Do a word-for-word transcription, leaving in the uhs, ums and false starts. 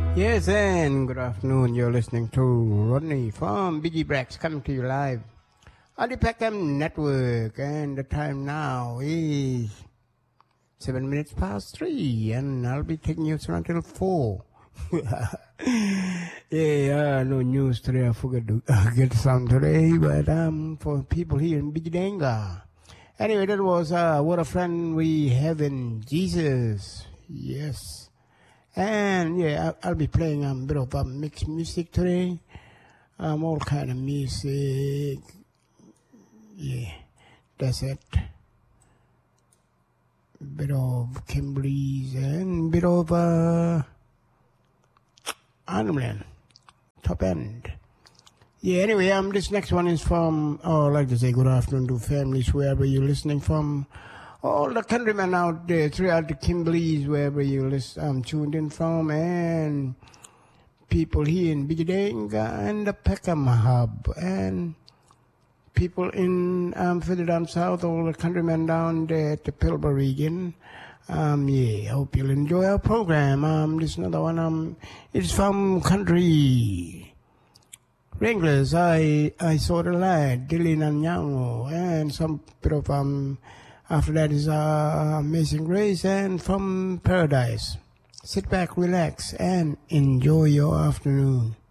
Yes, and good afternoon. You're listening to Rodney from B G Brax coming to you live on the Peckham Network. And the time now is seven minutes past three, and I'll be taking you through until four. yeah, uh, no news today. I forgot to uh, get some today, but um, for people here in Bijidanga. Anyway, that was uh, What a Friend We Have in Jesus. Yes. And yeah, I'll, I'll be playing um, a bit of um, mixed music today. Um, all kind of music. Yeah, that's it. Bit of Kimberly's and bit of uh, Animal Top End. Yeah, anyway, um, this next one is from, oh, I'd like to say good afternoon to families wherever you're listening from. All the countrymen out there throughout the Kimberleys, wherever you listen, um, tuned in from, and people here in Bijidanga and the Peckham Hub, and people in um, further down south, all the countrymen down there at the Pilbara region. Um, yeah, I hope you'll enjoy our program. Um, this another one. Um, it's from Country Wranglers. I I saw the light, Dylan and Yango, and some bit of um. After that is uh, Amazing Grace, and From Paradise. Sit back, relax, and enjoy your afternoon.